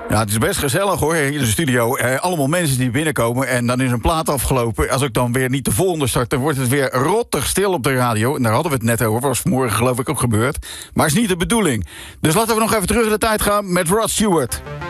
Ja, het is best gezellig hoor, hier in de studio. Allemaal mensen die binnenkomen en dan is een plaat afgelopen. Als ik dan weer niet de volgende start, dan wordt het weer rottig stil op de radio. En daar hadden we het net over, was vanmorgen geloof ik ook gebeurd. Maar is niet de bedoeling. Dus laten we nog even terug in de tijd gaan met Rod Stewart.